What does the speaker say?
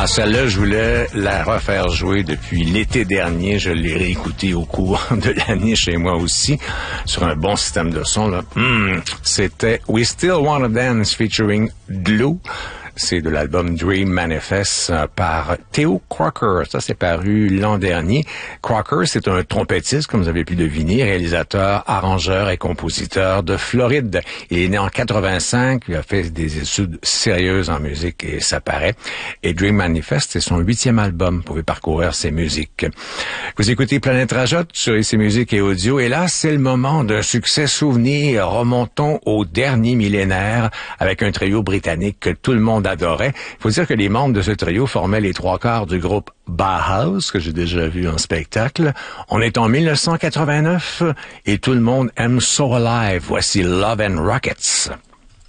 Ah, celle-là, je voulais la refaire jouer depuis l'été dernier. Je l'ai réécoutée au cours de l'année chez moi aussi, sur un bon système de son, là. C'était We Still Wanna Dance featuring Glue. C'est de l'album Dream Manifest par Theo Crocker. Ça, c'est paru l'an dernier. Crocker, c'est un trompettiste, comme vous avez pu deviner, réalisateur, arrangeur et compositeur de Floride. Il est né en 85, il a fait des études sérieuses en musique et ça paraît. Et Dream Manifest, c'est son 8e album. Vous pouvez parcourir ses musiques. Vous écoutez Planète Rajotte sur ici Musique et Audio. Et là, c'est le moment d'un succès souvenir. Remontons au dernier millénaire avec un trio britannique que tout le monde adorait. Il faut dire que les membres de ce trio formaient les 3/4 du groupe Bauhaus, que j'ai déjà vu en spectacle. On est en 1989 et tout le monde aime So Alive. Voici Love and Rockets.